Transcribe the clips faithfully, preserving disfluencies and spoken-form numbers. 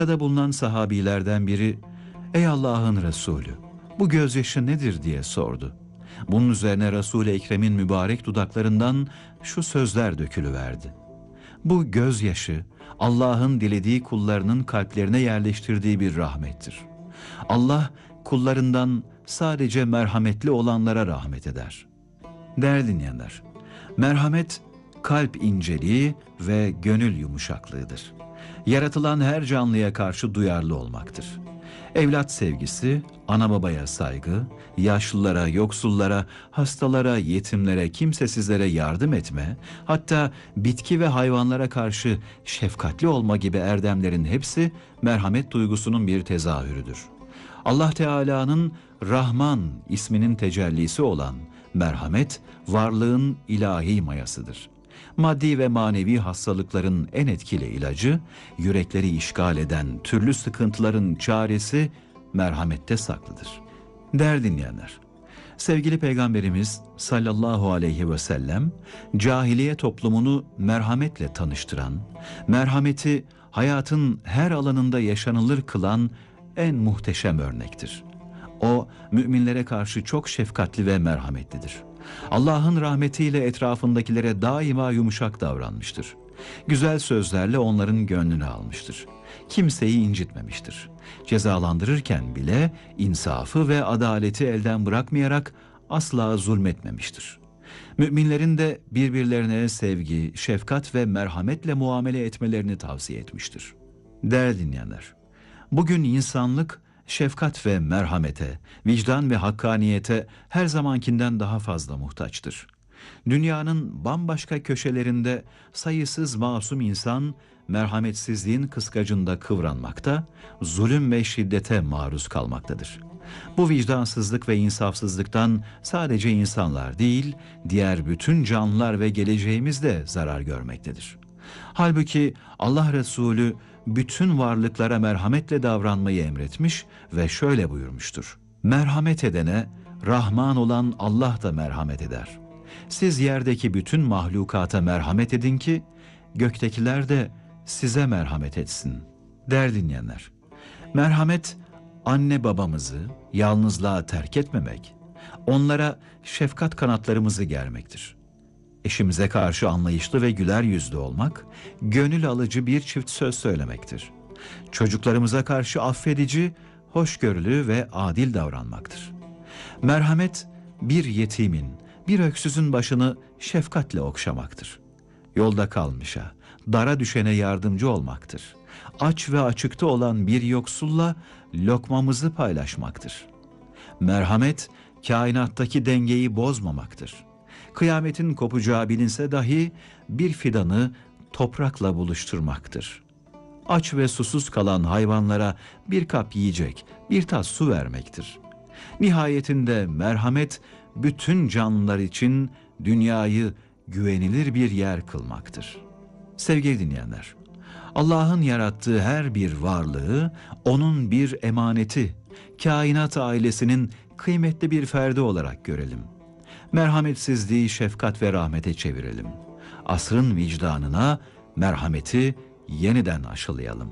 Sırada bulunan sahabilerden biri, "Ey Allah'ın Resulü, bu gözyaşı nedir?" diye sordu. Bunun üzerine Resul-i Ekrem'in mübarek dudaklarından şu sözler dökülüverdi: "Bu gözyaşı Allah'ın dilediği kullarının kalplerine yerleştirdiği bir rahmettir. Allah kullarından sadece merhametli olanlara rahmet eder." Değerli dinleyenler, merhamet kalp inceliği ve gönül yumuşaklığıdır. Yaratılan her canlıya karşı duyarlı olmaktır. Evlat sevgisi, ana babaya saygı, yaşlılara, yoksullara, hastalara, yetimlere, kimsesizlere yardım etme, hatta bitki ve hayvanlara karşı şefkatli olma gibi erdemlerin hepsi merhamet duygusunun bir tezahürüdür. Allah Teala'nın Rahman isminin tecellisi olan merhamet, varlığın ilahi mayasıdır. Maddi ve manevi hastalıkların en etkili ilacı, yürekleri işgal eden türlü sıkıntıların çaresi merhamette saklıdır. Değerli dinleyenler, sevgili Peygamberimiz sallallahu aleyhi ve sellem, cahiliye toplumunu merhametle tanıştıran, merhameti hayatın her alanında yaşanılır kılan en muhteşem örnektir. O, müminlere karşı çok şefkatli ve merhametlidir. Allah'ın rahmetiyle etrafındakilere daima yumuşak davranmıştır. Güzel sözlerle onların gönlünü almıştır. Kimseyi incitmemiştir. Cezalandırırken bile insafı ve adaleti elden bırakmayarak asla zulmetmemiştir. Müminlerin de birbirlerine sevgi, şefkat ve merhametle muamele etmelerini tavsiye etmiştir. Değerli dinleyenler, bugün insanlık şefkat ve merhamete, vicdan ve hakkaniyete her zamankinden daha fazla muhtaçtır. Dünyanın bambaşka köşelerinde sayısız masum insan merhametsizliğin kıskacında kıvranmakta, zulüm ve şiddete maruz kalmaktadır. Bu vicdansızlık ve insafsızlıktan sadece insanlar değil, diğer bütün canlılar ve geleceğimiz de zarar görmektedir. Halbuki Allah Resulü bütün varlıklara merhametle davranmayı emretmiş ve şöyle buyurmuştur: "Merhamet edene Rahman olan Allah da merhamet eder. Siz yerdeki bütün mahlukata merhamet edin ki göktekiler de size merhamet etsin." Değerli dinleyenler, merhamet anne babamızı yalnızlığa terk etmemek, onlara şefkat kanatlarımızı germektir. Eşimize karşı anlayışlı ve güler yüzlü olmak, gönül alıcı bir çift söz söylemektir. Çocuklarımıza karşı affedici, hoşgörülü ve adil davranmaktır. Merhamet, bir yetimin, bir öksüzün başını şefkatle okşamaktır. Yolda kalmışa, dara düşene yardımcı olmaktır. Aç ve açıkta olan bir yoksulla lokmamızı paylaşmaktır. Merhamet, kainattaki dengeyi bozmamaktır. Kıyametin kopacağı bilinse dahi bir fidanı toprakla buluşturmaktır. Aç ve susuz kalan hayvanlara bir kap yiyecek, bir tas su vermektir. Nihayetinde merhamet bütün canlılar için dünyayı güvenilir bir yer kılmaktır. Sevgili dinleyenler, Allah'ın yarattığı her bir varlığı onun bir emaneti, kainat ailesinin kıymetli bir ferdi olarak görelim. Merhametsizliği şefkat ve rahmete çevirelim. Asrın vicdanına merhameti yeniden aşılayalım.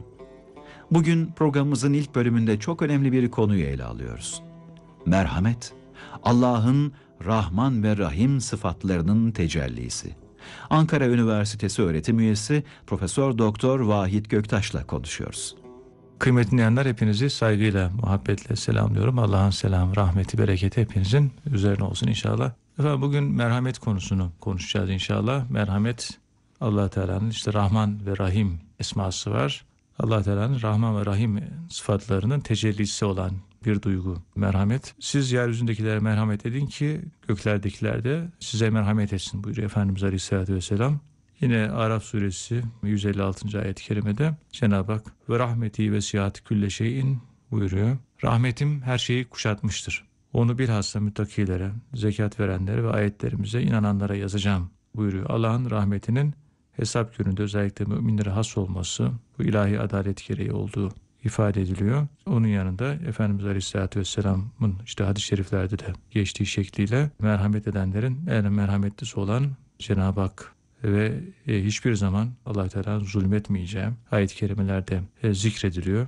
Bugün programımızın ilk bölümünde çok önemli bir konuyu ele alıyoruz. Merhamet, Allah'ın Rahman ve Rahim sıfatlarının tecellisi. Ankara Üniversitesi öğretim üyesi Profesör Doktor Vahit Göktaş'la konuşuyoruz. Kıymetli dinleyenler, hepinizi saygıyla, muhabbetle selamlıyorum. Allah'ın selamı, rahmeti, bereketi hepinizin üzerine olsun inşallah. Efendim, bugün merhamet konusunu konuşacağız inşallah. Merhamet, Allah Teala'nın işte Rahman ve Rahim esması var. Allah Teala'nın Rahman ve Rahim sıfatlarının tecellisi olan bir duygu merhamet. Siz yeryüzündekilere merhamet edin ki göklerdekiler de size merhamet etsin buyuruyor Efendimiz Aleyhisselatü Vesselam. Yine Araf suresi yüz elli altıncı ayet-i kerimede Cenab-ı Hak ve rahmeti ve siyati külle şeyin buyuruyor. Rahmetim her şeyi kuşatmıştır. Onu bilhassa müttakilere, zekat verenlere ve ayetlerimize inananlara yazacağım buyuruyor. Allah'ın rahmetinin hesap gününde özellikle müminlere has olması, bu ilahi adalet gereği olduğu ifade ediliyor. Onun yanında Efendimiz Aleyhisselatü Vesselam'ın işte hadis-i şeriflerde de geçtiği şekliyle merhamet edenlerin en merhametlisi olan Cenab-ı Hak ve e, hiçbir zaman Allah Teala zulmetmeyeceğim ayet-i kerimelerde e, zikrediliyor.